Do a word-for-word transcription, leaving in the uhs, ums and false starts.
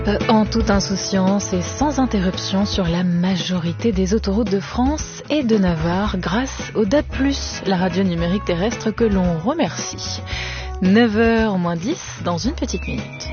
En toute insouciance et sans interruption sur la majorité des autoroutes de France et de Navarre grâce au D A B plus, la radio numérique terrestre que l'on remercie. neuf heures moins dix dans une petite minute.